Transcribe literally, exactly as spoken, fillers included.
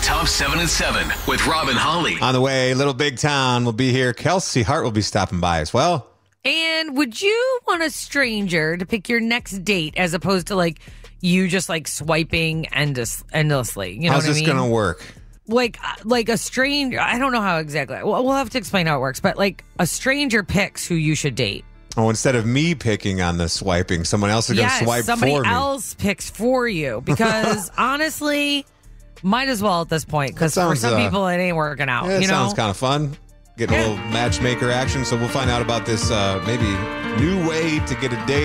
Top seven and seven with Rob and Holly. On the way, Little Big Town will be here. Kelsey Hart will be stopping by as well. And would you want a stranger to pick your next date as opposed to like you just like swiping endless, endlessly? You know How's what I this mean? going to work? Like, like a stranger, I don't know how exactly. Well, we'll have to explain how it works, but like a stranger picks who you should date. Oh, instead of me picking on the swiping, someone else is going to Yes, swipe somebody for me. else picks for you because honestly, might as well at this point because for sounds, some uh, people it ain't working out. Yeah, it you know, sounds kind of fun. Getting a little matchmaker action. So we'll find out about this uh, maybe new way to get a date.